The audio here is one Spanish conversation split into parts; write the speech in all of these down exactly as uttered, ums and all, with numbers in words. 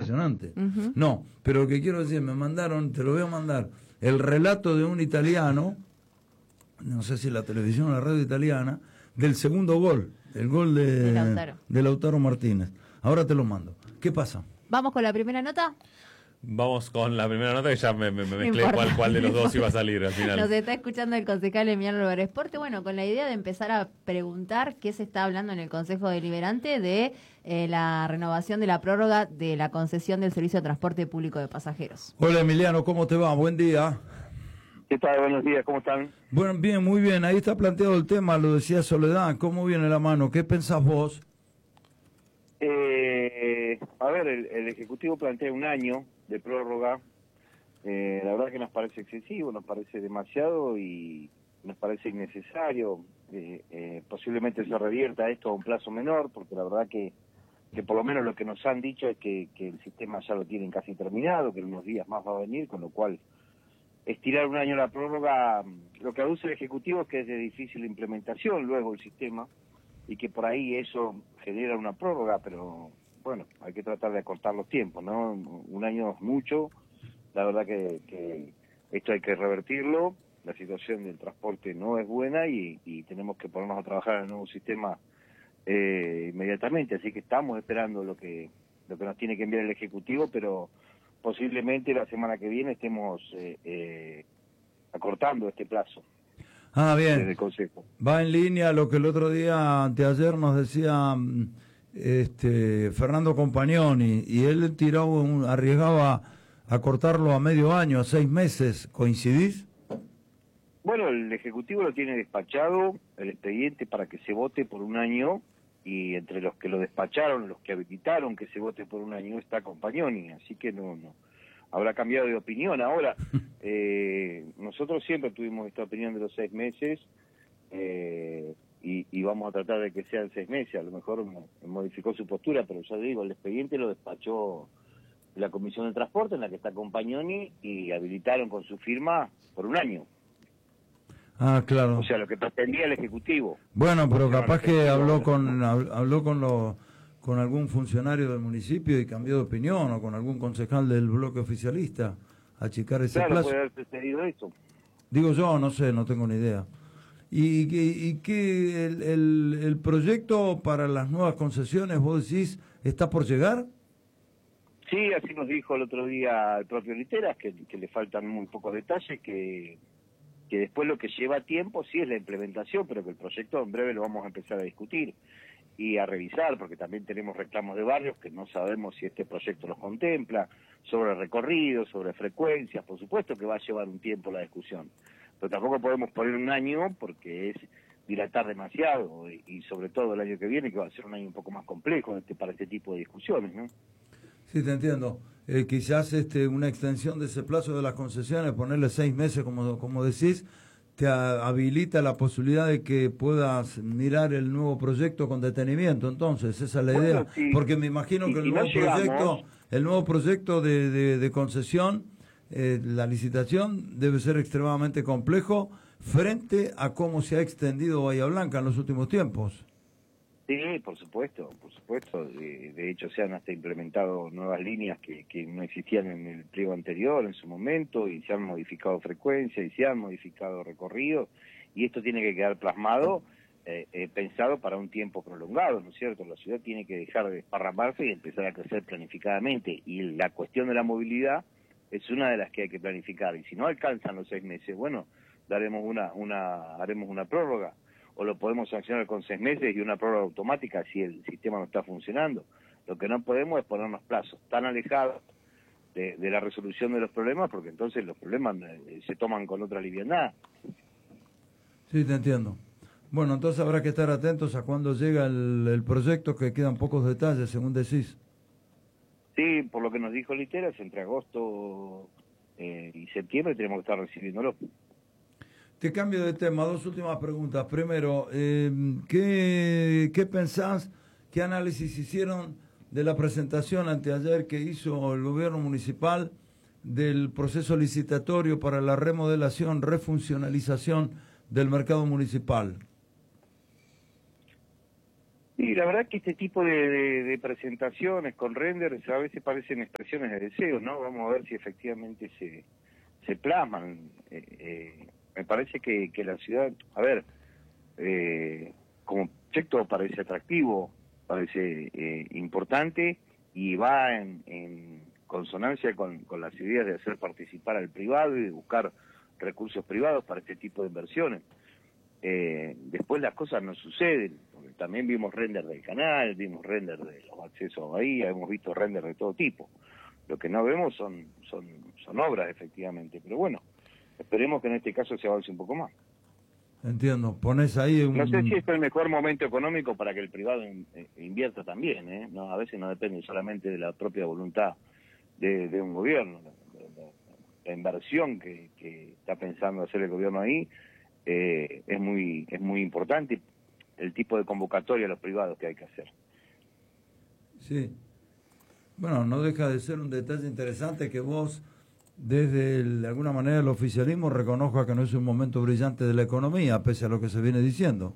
impresionante. Uh-huh. No, pero lo que quiero decir, me mandaron, te lo voy a mandar, el relato de un italiano, no sé si la televisión o la radio italiana, del segundo gol, el gol de, de Lautaro. de Lautaro Martínez. Ahora te lo mando. ¿Qué pasa? ¿Vamos con la primera nota? Vamos con la primera nota, que ya me, me, me mezclé importa. cuál, cuál de los dos iba a salir al final. Nos está escuchando el concejal Emiliano Loberesporte, bueno, con la idea de empezar a preguntar qué se está hablando en el Consejo Deliberante de eh, la renovación de la prórroga de la concesión del servicio de transporte público de pasajeros. Hola Emiliano, ¿cómo te va? Buen día. ¿Qué tal? Buenos días, ¿cómo están? Bueno, bien, muy bien. Ahí está planteado el tema, lo decía Soledad. ¿Cómo viene la mano? ¿Qué pensás vos? Eh, a ver, el, el Ejecutivo plantea un año de prórroga. Eh, la verdad que nos parece excesivo, nos parece demasiado y nos parece innecesario. Eh, eh, posiblemente se revierta esto a un plazo menor, porque la verdad que, que por lo menos lo que nos han dicho es que, que el sistema ya lo tienen casi terminado, que en unos días más va a venir, con lo cual estirar un año la prórroga, lo que aduce el Ejecutivo es que es de difícil implementación luego el sistema y que por ahí eso genera una prórroga, pero bueno, hay que tratar de acortar los tiempos, ¿no? Un año es mucho, la verdad que, que esto hay que revertirlo, la situación del transporte no es buena y, y tenemos que ponernos a trabajar en el nuevo sistema eh, inmediatamente, así que estamos esperando lo que, lo que nos tiene que enviar el Ejecutivo, pero posiblemente la semana que viene estemos eh, eh, acortando este plazo. Ah, bien. Desde el Consejo. Va en línea lo que el otro día, anteayer, nos decía este Fernando Compagnoni, y él tiraba un, arriesgaba a cortarlo a medio año, a seis meses. ¿Coincidís? Bueno, el Ejecutivo lo tiene despachado, el expediente para que se vote por un año, y entre los que lo despacharon, los que habilitaron que se vote por un año está Compagnoni, así que no, no habrá cambiado de opinión. Ahora, eh, nosotros siempre tuvimos esta opinión de los seis meses eh, y, y vamos a tratar de que sean seis meses. A lo mejor modificó su postura, pero ya digo, el expediente lo despachó la Comisión de Transporte, en la que está Compagnoni, y habilitaron con su firma por un año. Ah, claro. O sea, lo que pretendía el Ejecutivo. Bueno, pero capaz que habló con habló con lo, con algún funcionario del municipio y cambió de opinión, o con algún concejal del bloque oficialista, achicar ese Claro, plazo. puede haber sucedido eso. Digo yo, no sé, no tengo ni idea. ¿Y, y, y qué el, el, el proyecto para las nuevas concesiones, vos decís, está por llegar? Sí, así nos dijo el otro día el propio Literas, que, que le faltan muy pocos detalles, que, que después lo que lleva tiempo sí es la implementación, pero que el proyecto en breve lo vamos a empezar a discutir y a revisar, porque también tenemos reclamos de barrios que no sabemos si este proyecto los contempla, sobre recorridos, sobre frecuencias. Por supuesto que va a llevar un tiempo la discusión, pero tampoco podemos poner un año porque es dilatar demasiado, y, y sobre todo el año que viene, que va a ser un año un poco más complejo este, para este tipo de discusiones, ¿no? Sí, te entiendo. Eh, quizás este, una extensión de ese plazo de las concesiones, ponerle seis meses, como, como decís, te a, habilita la posibilidad de que puedas mirar el nuevo proyecto con detenimiento. Entonces, esa es la Bueno, idea. sí. Porque me imagino Y- que el y no nuevo proyecto, llegamos. el nuevo proyecto de, de, de concesión, eh, la licitación debe ser extremadamente complejo frente a cómo se ha extendido Bahía Blanca en los últimos tiempos. Sí, por supuesto, por supuesto. De, de hecho, se han hasta implementado nuevas líneas que, que no existían en el pliego anterior en su momento, y se han modificado frecuencias y se han modificado recorridos, y esto tiene que quedar plasmado, eh, eh, pensado para un tiempo prolongado, ¿no es cierto? La ciudad tiene que dejar de desparramarse y empezar a crecer planificadamente, y la cuestión de la movilidad es una de las que hay que planificar, y si no alcanzan los seis meses, bueno, daremos una, una, haremos una prórroga, o lo podemos sancionar con seis meses y una prórroga automática si el sistema no está funcionando. Lo que no podemos es ponernos plazos tan alejados de, de la resolución de los problemas, porque entonces los problemas eh, se toman con otra liviandad. Sí, te entiendo. Bueno, entonces habrá que estar atentos a cuando llega el, el proyecto, que quedan pocos detalles, según decís. Sí, por lo que nos dijo Literas, entre agosto eh, y septiembre tenemos que estar recibiéndolo. Te cambio de tema, dos últimas preguntas. Primero, eh, ¿qué, ¿qué pensás, qué análisis hicieron de la presentación anteayer que hizo el gobierno municipal del proceso licitatorio para la remodelación, refuncionalización del mercado municipal? Y la verdad que este tipo de, de, de presentaciones con renders a veces parecen expresiones de deseo, ¿no? Vamos a ver si efectivamente se, se plasman. Eh, eh, me parece que, que la ciudad, a ver, eh, como proyecto parece atractivo, parece eh, importante y va en, en consonancia con, con las ideas de hacer participar al privado y de buscar recursos privados para este tipo de inversiones. Eh, después las cosas no suceden, porque también vimos render del canal, vimos render de los accesos a Bahía, hemos visto render de todo tipo. Lo que no vemos son, son, son obras, efectivamente, pero bueno, esperemos que en este caso se avance un poco más. Entiendo, pones ahí un... No sé si es el mejor momento económico para que el privado in, eh, invierta también, ¿eh? No, a veces no depende solamente de la propia voluntad de, de un gobierno. La, la, la inversión que, que está pensando hacer el gobierno ahí eh, es muy es muy importante, el tipo de convocatoria a los privados que hay que hacer. Sí. Bueno, no deja de ser un detalle interesante que vos, desde el, de alguna manera el oficialismo, reconozca que no es un momento brillante de la economía, pese a lo que se viene diciendo.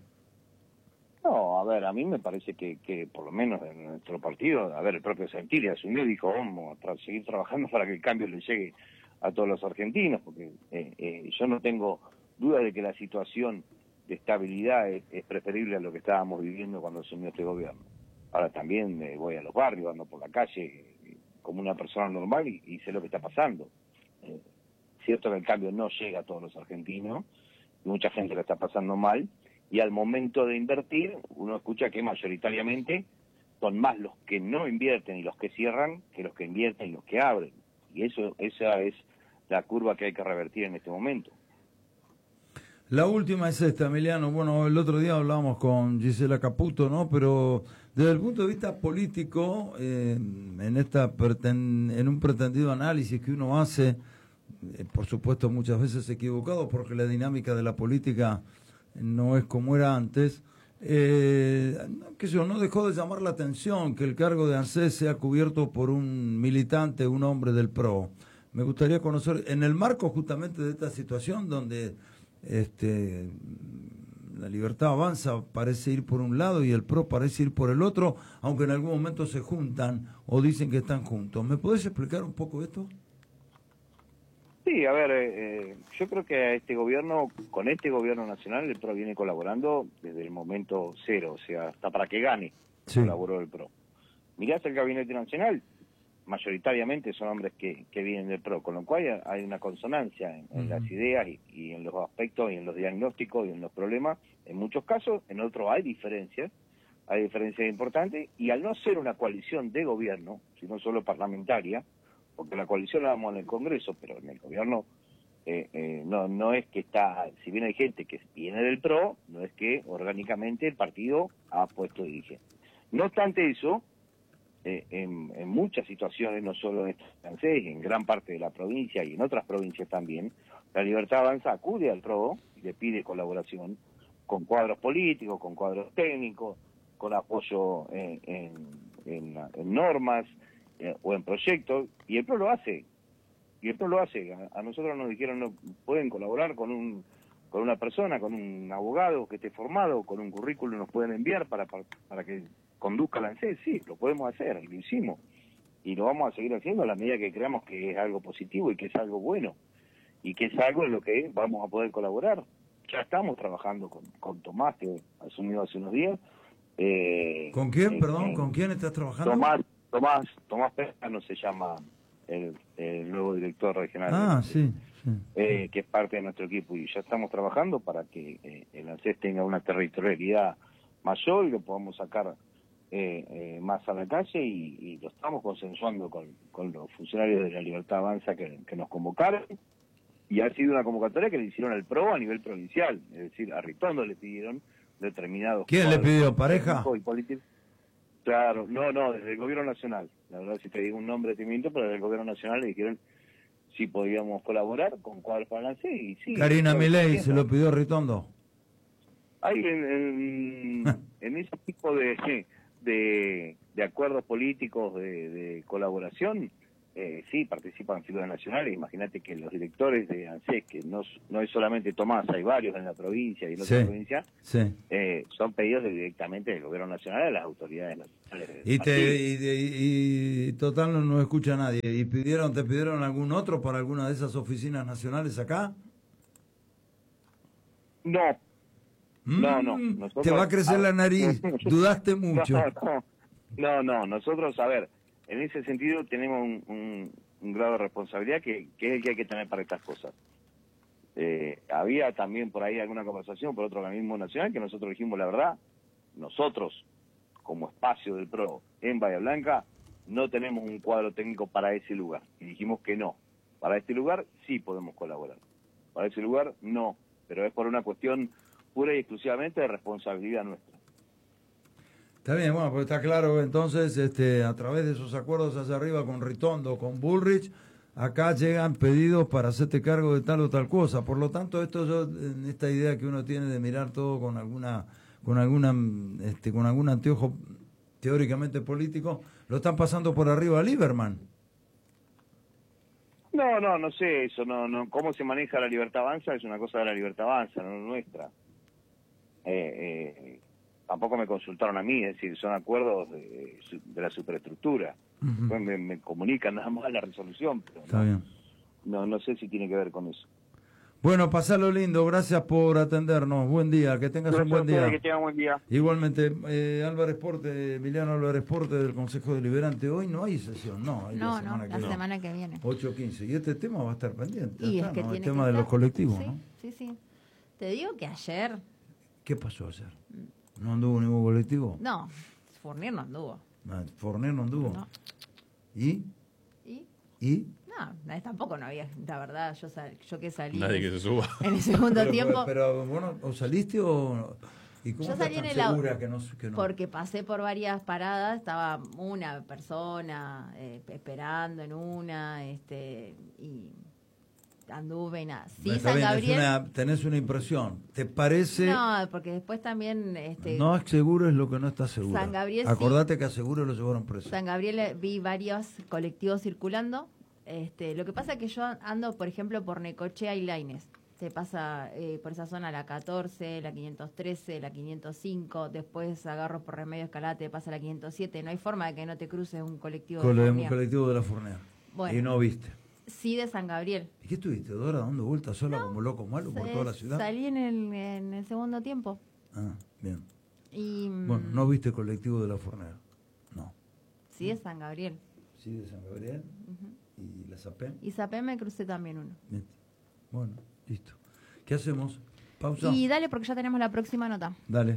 No, a ver, a mí me parece que, que por lo menos en nuestro partido, a ver, el propio Santilli asumió y dijo, vamos a tra seguir trabajando para que el cambio le llegue a todos los argentinos, porque eh, eh, yo no tengo duda de que la situación de estabilidad es, es preferible a lo que estábamos viviendo cuando asumió este gobierno. Ahora también eh, voy a los barrios, ando por la calle eh, como una persona normal y, y sé lo que está pasando. Eh, cierto que el cambio no llega a todos los argentinos, mucha gente lo está pasando mal, y al momento de invertir, uno escucha que mayoritariamente son más los que no invierten y los que cierran que los que invierten y los que abren. Y eso esa es la curva que hay que revertir en este momento. La última es esta, Emiliano. Bueno, el otro día hablábamos con Gisela Caputo, ¿no? Pero desde el punto de vista político, eh, en esta preten en un pretendido análisis que uno hace, eh, por supuesto muchas veces equivocado, porque la dinámica de la política no es como era antes, eh, que yo, no dejó de llamar la atención que el cargo de ANSES sea cubierto por un militante, un hombre del P R O. Me gustaría conocer, en el marco justamente de esta situación donde este la Libertad Avanza parece ir por un lado y el P R O parece ir por el otro, aunque en algún momento se juntan o dicen que están juntos. ¿Me podés explicar un poco esto? Sí, a ver, eh, yo creo que a este gobierno, con este gobierno nacional, el P R O viene colaborando desde el momento cero, o sea, hasta para que gane, sí. Colaboró el P R O. Mirás el gabinete nacional, mayoritariamente son hombres que, que vienen del P R O, con lo cual hay una consonancia en, en uh-huh. las ideas y, y en los aspectos y en los diagnósticos y en los problemas. En muchos casos, en otros hay diferencias, hay diferencias importantes, y al no ser una coalición de gobierno, sino solo parlamentaria, porque la coalición la damos en el Congreso, pero en el gobierno eh, eh, no no es que está, si bien hay gente que viene del P R O, no es que orgánicamente el partido ha puesto dirigente. No obstante eso, eh, en, en muchas situaciones, no solo en este en gran parte de la provincia y en otras provincias también, la Libertad Avanza acude al P R O y le pide colaboración con cuadros políticos, con cuadros técnicos, con apoyo en, en, en, en normas, o en proyectos, y el P R O lo hace, y el P R O lo hace. A, a nosotros nos dijeron, no pueden colaborar con un con una persona, con un abogado que esté formado, con un currículum nos pueden enviar para, para, para que conduzca la ANSES. Sí, lo podemos hacer, lo hicimos, y lo vamos a seguir haciendo a la medida que creamos que es algo positivo y que es algo bueno, y que es algo en lo que vamos a poder colaborar. Ya estamos trabajando con, con Tomás, que asumió hace unos días. Eh, ¿Con quién, eh, perdón? eh, ¿Con quién estás trabajando? Tomás Tomás, Tomás Pescano se llama el, el nuevo director regional, ah, de, sí, sí. Eh, que es parte de nuestro equipo, y ya estamos trabajando para que eh, el ANSES tenga una territorialidad mayor y lo podamos sacar eh, eh, más a la calle, y, y lo estamos consensuando con, con los funcionarios de la Libertad Avanza que, que nos convocaron, y ha sido una convocatoria que le hicieron al P R O a nivel provincial, es decir, a Ritondo le pidieron determinados... ¿Quién le pidió? ¿Pareja? Y claro, no, no, desde el gobierno nacional. La verdad, si te digo un nombre te miento, pero desde el gobierno nacional le dijeron si podíamos colaborar con cuadros para la ANSES, y sí. Karina Milei se lo pidió Ritondo. Hay en, en, en ese tipo de, de, de acuerdos políticos, de, de colaboración, eh, sí, participan en figuras nacionales. Imagínate que los directores de ANSES, que no, no es solamente Tomás, hay varios en la provincia y en otras Sí, provincias, sí. eh, son pedidos de- directamente del gobierno nacional a las autoridades nacionales. del Y, te, partido. y, y- y total no nos escucha nadie. ¿Y pidieron, te pidieron algún otro para alguna de esas oficinas nacionales acá? No, no, no. Mm, Nosotros- te va a crecer la nariz. Dudaste No, mucho. no, no, no, nosotros, a ver, en ese sentido tenemos un, un- un grado de responsabilidad que, que es el que hay que tener para estas cosas. Eh, había también por ahí alguna conversación por otro organismo nacional que nosotros dijimos la verdad, nosotros, como espacio del P R O en Bahía Blanca, no tenemos un cuadro técnico para ese lugar. Y dijimos que no. Para este lugar sí podemos colaborar. Para ese lugar no. Pero es por una cuestión pura y exclusivamente de responsabilidad nuestra. Está bien, bueno, pues está claro, entonces, este, a través de esos acuerdos hacia arriba con Ritondo, con Bullrich, acá llegan pedidos para hacerte cargo de tal o tal cosa. Por lo tanto, esto yo, en esta idea que uno tiene de mirar todo con alguna, con alguna, este, con algún anteojo teóricamente político, lo están pasando por arriba a Lieberman. No, no, no sé eso, no, no, cómo se maneja la libertad avanza es una cosa de la libertad avanza, no nuestra. Eh, eh, tampoco me consultaron a mí, es decir, son acuerdos de, de la superestructura. Ujú. Después me, me comunican nada más la resolución, pero Está no, bien. no, no sé si tiene que ver con eso. Bueno, pasalo lindo, gracias por atendernos. Buen día, que tengas un buen día. Que tengan buen día. Igualmente, eh, Álvarez Porte, Emiliano Álvarez Porte del Consejo Deliberante. Hoy no hay sesión, no. Hay No, la no, semana la que viene. semana que viene. ocho quince. Y este tema va a estar pendiente. Y ya es está, que ¿no? El tiene tema que de los estar. colectivos, Sí, ¿no? sí, sí. Te digo que ayer, ¿Qué pasó ayer? ¿No anduvo ningún colectivo? no, Fournier no anduvo. Ah, Forner no anduvo. No. ¿Y? ¿Y? ¿Y? No, nadie- tampoco no había, la verdad, yo, sal- yo que salí Nadie que se suba. en el segundo Pero, tiempo, pero, bueno, ¿o saliste o...? ¿Y cómo Yo estás salí tan en el au- segura que no, que no? porque pasé por varias paradas, estaba una persona eh, esperando en una, este, y anduve y nada. Sí, Está San bien, es Gabriel. una- tenés una impresión. ¿Te parece...? No, porque después también, este, No seguro es lo que no está seguro. San Gabriel sí. Acordate que a seguro lo llevaron preso. San Gabriel eh, vi varios colectivos circulando. Este, lo que pasa es que yo ando, por ejemplo, por Necochea y Lainez. Te pasa eh, por esa zona la catorce, la quinientos trece, la quinientos cinco, después agarro por Remedio Escalada, te pasa la quinientos siete. No hay forma de que no te cruces un colectivo Con de el Fournier. colectivo de la Fornea. Bueno. Y no viste. Sí, de San Gabriel. ¿Y qué estuviste, Dora, dando vueltas sola como loco malo por Eh, toda la ciudad? Salí en el, en el segundo tiempo. Ah, bien. Y, mm, Bueno, no viste el colectivo de la Fornea. No. sí, de San Gabriel. Sí, de San Gabriel. ¿Y la Zapén? Y Zapé me crucé también uno. Bien. Bueno, listo. ¿Qué hacemos? Pausa. Y dale, porque ya tenemos la próxima nota. Dale.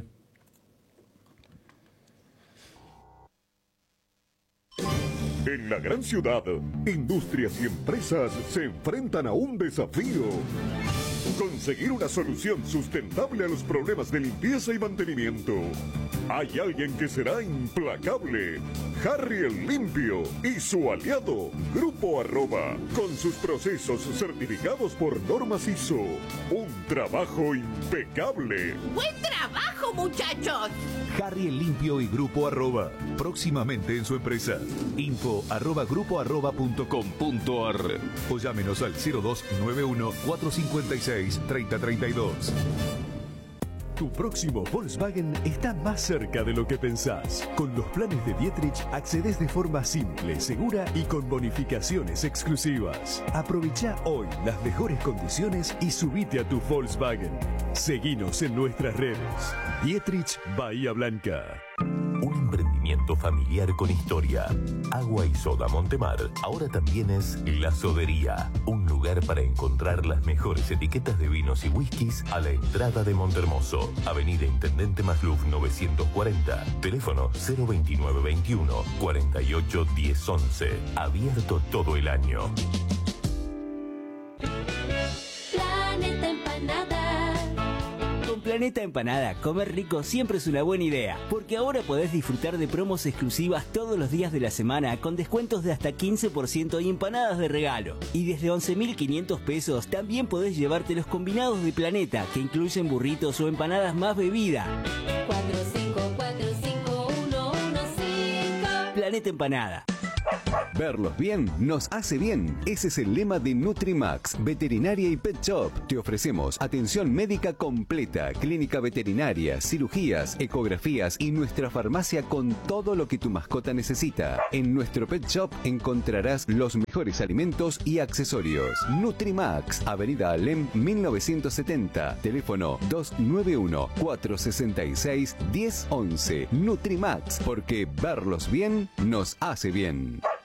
En la gran ciudad, industrias y empresas se enfrentan a un desafío. Conseguir una solución sustentable a los problemas de limpieza y mantenimiento. Hay alguien que será implacable. Harry el Limpio y su aliado, Grupo Arroba, con sus procesos certificados por normas I S O. Un trabajo impecable. ¡Buen trabajo, muchachos! Harry el Limpio y Grupo Arroba. Próximamente en su empresa. Info arroba grupo arroba punto com punto ar. O llámenos al cero dos nueve uno cuatro cinco seis tres cero tres dos. Tu próximo Volkswagen está más cerca de lo que pensás. Con los planes de Dietrich accedes de forma simple, segura y con bonificaciones exclusivas. Aprovecha hoy las mejores condiciones y subite a tu Volkswagen. Seguinos en nuestras redes. Dietrich Bahía Blanca. Un emprendimiento familiar con historia. Agua y Soda Montemar ahora también es La Sodería, un lugar para encontrar las mejores etiquetas de vinos y whiskies a la entrada de Montermoso. Avenida Intendente Masluf novecientos cuarenta, teléfono cero veintinueve veintiuno cuarenta y ocho diez once. Abierto todo el año. Planeta Empanada. Con Planeta Empanada, comer rico siempre es una buena idea, porque ahora podés disfrutar de promos exclusivas todos los días de la semana con descuentos de hasta quince por ciento y empanadas de regalo. Y desde once mil quinientos pesos también podés llevarte los combinados de Planeta, que incluyen burritos o empanadas más bebida. cuatro cinco cuatro cinco uno uno cinco. Planeta Empanada. Verlos bien nos hace bien. Ese es el lema de Nutrimax, Veterinaria y Pet Shop. Te ofrecemos atención médica completa, clínica veterinaria, cirugías, ecografías y nuestra farmacia con todo lo que tu mascota necesita. En nuestro Pet Shop encontrarás los mejores alimentos y accesorios. Nutrimax, Avenida Alem mil novecientos setenta, teléfono dos nueve uno, cuatro seis seis, uno cero uno uno. Nutrimax, porque verlos bien nos hace bien.